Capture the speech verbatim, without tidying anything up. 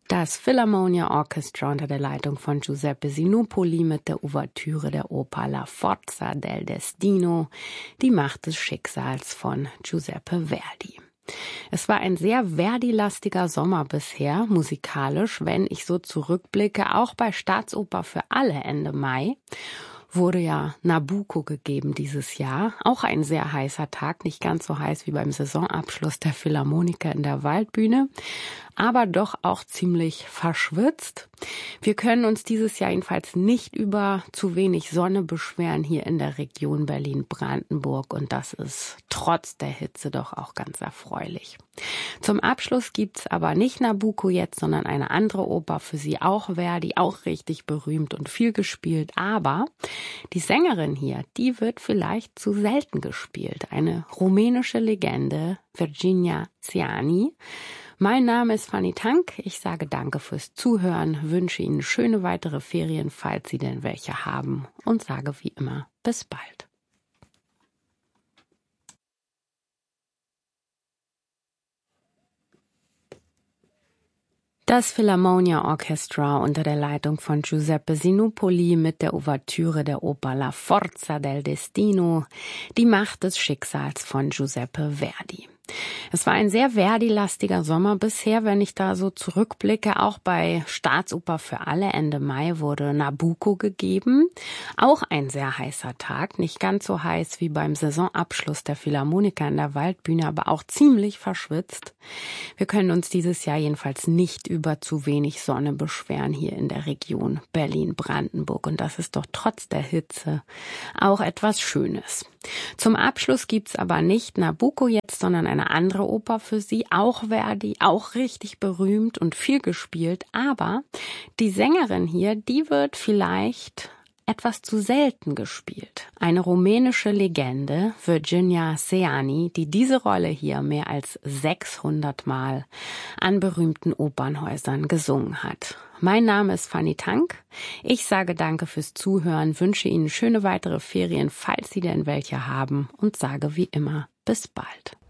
Das Philharmonia Orchestra unter der Leitung von Giuseppe Sinopoli mit der Ouvertüre der Oper La Forza del Destino, die Macht des Schicksals von Giuseppe Verdi. Es war ein sehr Verdi-lastiger Sommer bisher, musikalisch, wenn ich so zurückblicke, auch bei Staatsoper für alle Ende Mai. Wurde ja Nabucco gegeben dieses Jahr. Auch ein sehr heißer Tag, nicht ganz so heiß wie beim Saisonabschluss der Philharmoniker in der Waldbühne, aber doch auch ziemlich verschwitzt. Wir können uns dieses Jahr jedenfalls nicht über zu wenig Sonne beschweren hier in der Region Berlin-Brandenburg und das ist trotz der Hitze doch auch ganz erfreulich. Zum Abschluss gibt's aber nicht Nabucco jetzt, sondern eine andere Oper für Sie, auch Verdi, auch richtig berühmt und viel gespielt, aber die Sängerin hier, die wird vielleicht zu selten gespielt. Eine rumänische Legende, Virginia Ciani. Mein Name ist Fanny Tank. Ich sage danke fürs Zuhören, wünsche Ihnen schöne weitere Ferien, falls Sie denn welche haben und sage wie immer bis bald. Das Philharmonia Orchestra unter der Leitung von Giuseppe Sinopoli mit der Ouvertüre der Oper La Forza del Destino, die Macht des Schicksals von Giuseppe Verdi. Es war ein sehr Verdi-lastiger Sommer bisher, wenn ich da so zurückblicke. Auch bei Staatsoper für alle Ende Mai wurde Nabucco gegeben. Auch ein sehr heißer Tag, nicht ganz so heiß wie beim Saisonabschluss der Philharmoniker in der Waldbühne, aber auch ziemlich verschwitzt. Wir können uns dieses Jahr jedenfalls nicht über zu wenig Sonne beschweren hier in der Region Berlin-Brandenburg. Und das ist doch trotz der Hitze auch etwas Schönes. Zum Abschluss gibt's aber nicht Nabucco jetzt, sondern eine andere Oper für Sie, auch Verdi, auch richtig berühmt und viel gespielt, aber die Sängerin hier, die wird vielleicht etwas zu selten gespielt. Eine rumänische Legende, Virginia Ciani, die diese Rolle hier mehr als sechshundert Mal an berühmten Opernhäusern gesungen hat. Mein Name ist Fanny Tank. Ich sage danke fürs Zuhören, wünsche Ihnen schöne weitere Ferien, falls Sie denn welche haben und sage wie immer bis bald.